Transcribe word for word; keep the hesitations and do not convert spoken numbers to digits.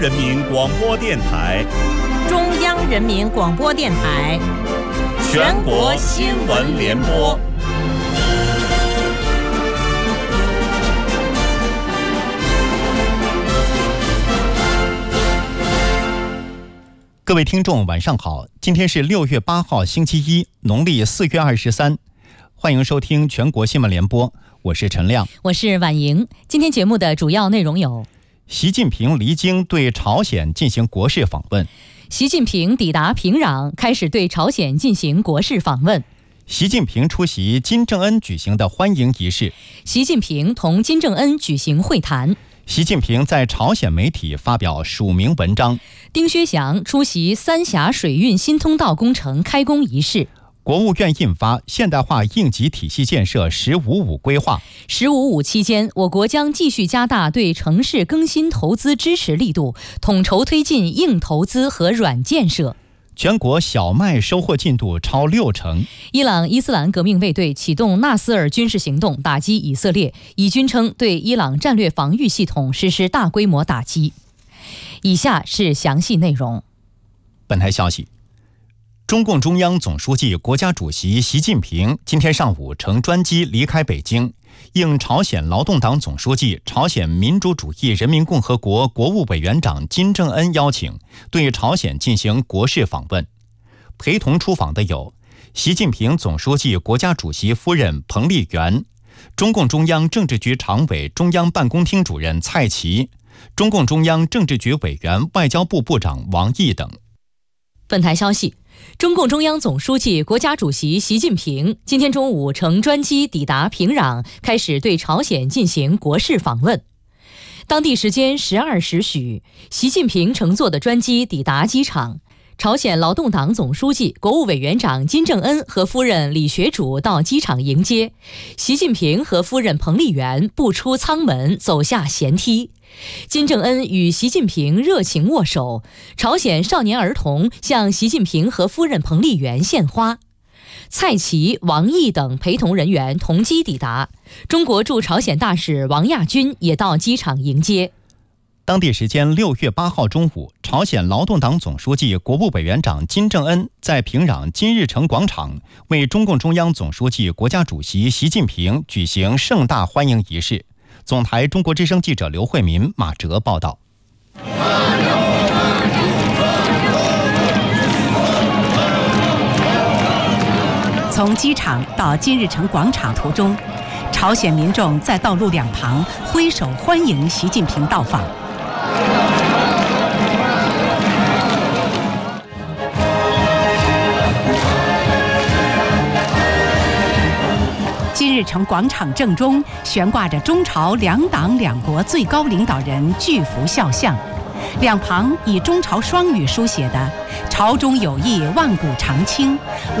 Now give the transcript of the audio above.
人民广播电台、 中央人民广播电台、 全国新闻联播。 各位听众晚上好，今天是六月八号星期一，农历四月二十三，欢迎收听全国新闻联播，我是陈亮， 我是婉莹。今天节目的主要内容有： 习近平离京对朝鲜进行国事访问； 习近平抵达平壤，开始对朝鲜进行国事访问； 习近平出席金正恩举行的欢迎仪式； 习近平同金正恩举行会谈； 习近平在朝鲜媒体发表署名文章； 丁薛祥出席三峡水运新通道工程开工仪式； 国务院印发《现代化应急体系建设“十五五”规划》。 十五五期间，我国将继续加大对城市更新投资支持力度，统筹推进硬投资和软建设。 全国小麦收获进度超六成。 伊朗伊斯兰革命卫队启动纳斯尔军事行动，打击以色列。以军称对伊朗战略防御系统实施大规模打击。以下是详细内容。 本台消息，中共中央总书记、国家主席习近平今天上午乘专机离开北京，应朝鲜劳动党总书记、朝鲜民主主义人民共和国国务委员长金正恩邀请，对朝鲜进行国事访问。陪同出访的有习近平总书记国家主席夫人彭丽媛、中共中央政治局常委、中央办公厅主任蔡奇、中共中央政治局委员、外交部部长王毅等。 本台消息，中共中央总书记、国家主席习近平今天中午乘专机抵达平壤，开始对朝鲜进行国事访问。当地时间十二时许，习近平乘坐的专机抵达机场，朝鲜劳动党总书记、国务委员长金正恩和夫人李学主到机场迎接。习近平和夫人彭丽媛步出舱门，走下舷梯。金正恩与习近平热情握手，朝鲜少年儿童向习近平和夫人彭丽媛献花。蔡奇、王毅等陪同人员同机抵达，中国驻朝鲜大使王亚军也到机场迎接。 当地时间六月八号中午，朝鲜劳动党总书记、国务委员长金正恩在平壤金日成广场为中共中央总书记、国家主席习近平举行盛大欢迎仪式。总台中国之声记者刘慧民、马哲报道。 从机场到金日成广场途中，朝鲜民众在道路两旁挥手欢迎习近平到访。金日成广场正中悬挂着中朝两党两国最高领导人巨幅肖像，两旁以中朝双语书写的“朝中有义，万古长青”。